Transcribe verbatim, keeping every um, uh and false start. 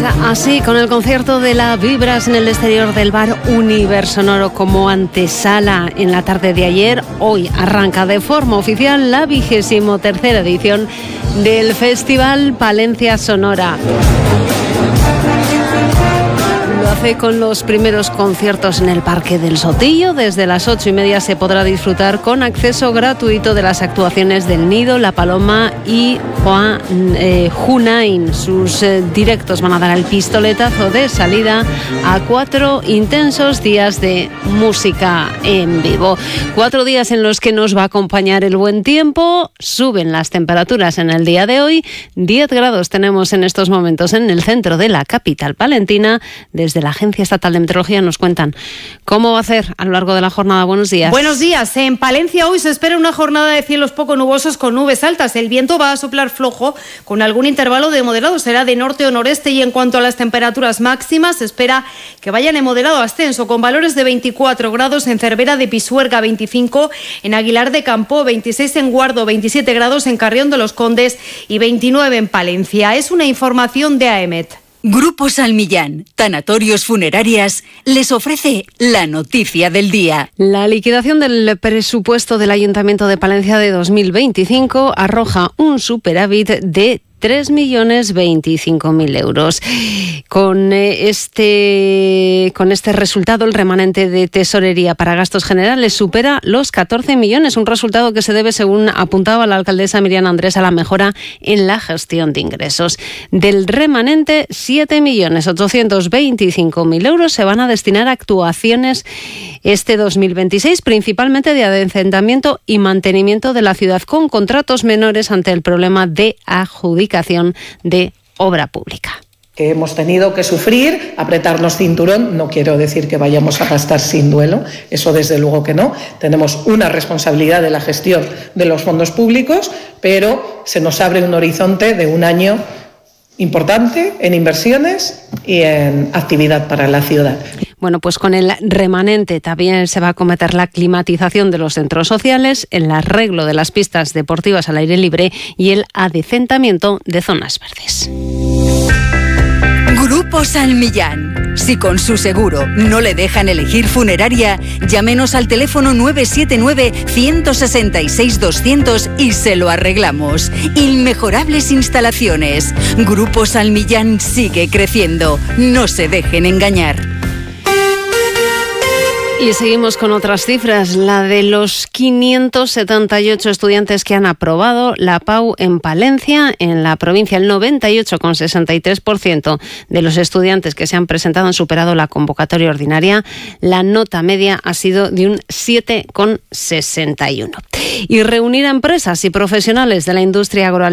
así, con el concierto de la Vibras en el exterior del bar Universo Sonoro como antesala en la tarde de ayer, hoy arranca de forma oficial la vigésimo tercera edición del Festival Palencia Sonora. Lo hace con los primeros conciertos en el Parque del Sotillo. Desde las ocho y media se podrá disfrutar con acceso gratuito de las actuaciones del Nido, La Paloma y Juan eh, Junain. Sus eh, directos van a dar el pistoletazo de salida a cuatro intensos días de música en vivo. Cuatro días en los que nos va a acompañar el buen tiempo. Suben las temperaturas en el día de hoy. diez grados tenemos en estos momentos en el centro de la capital palentina. Desde la Agencia Estatal de Meteorología nos cuentan cómo va a hacer a lo largo de la jornada. Buenos días. Buenos días. En Palencia hoy se espera una jornada de cielos poco nubosos con nubes altas. El viento va a soplar flojo con algún intervalo de moderado. Será de norte o noreste, y en cuanto a las temperaturas máximas se espera que vayan en moderado ascenso, con valores de veinticuatro grados en Cervera de Pisuerga, veinticinco en Aguilar de Campoo, veintiséis en Guardo, veintisiete grados en Carrión de los Condes y veintinueve en Palencia. Es una información de AEMET. Grupo Salmillán, Tanatorios Funerarias, les ofrece la noticia del día. La liquidación del presupuesto del Ayuntamiento de Palencia de dos mil veinticinco arroja un superávit de tres millones veinticinco mil euros. Con este, con este resultado, el remanente de tesorería para gastos generales supera los catorce millones, un resultado que se debe, según apuntaba la alcaldesa Miriam Andrés, a la mejora en la gestión de ingresos. Del remanente, siete millones ochocientos veinticinco mil euros se van a destinar a actuaciones este dos mil veintiséis, principalmente de adecentamiento y mantenimiento de la ciudad, con contratos menores ante el problema de adjudicación de obra pública. Que hemos tenido que sufrir, apretarnos cinturón. No quiero decir que vayamos a gastar sin duelo, eso desde luego que no. Tenemos una responsabilidad de la gestión de los fondos públicos, pero se nos abre un horizonte de un año importante en inversiones y en actividad para la ciudad. Bueno, pues con el remanente también se va a acometer la climatización de los centros sociales, el arreglo de las pistas deportivas al aire libre y el adecentamiento de zonas verdes. Grupo Salmillán. Si con su seguro no le dejan elegir funeraria, llámenos al teléfono nueve siete nueve, uno seis seis, doscientos y se lo arreglamos. Inmejorables instalaciones. Grupo Salmillán sigue creciendo. No se dejen engañar. Y seguimos con otras cifras. La de los quinientos setenta y ocho estudiantes que han aprobado la P A U en Palencia, en la provincia, el noventa y ocho coma sesenta y tres por ciento de los estudiantes que se han presentado han superado la convocatoria ordinaria. La nota media ha sido de un siete coma sesenta y uno. Y reunir a empresas y profesionales de la industria agroalimentaria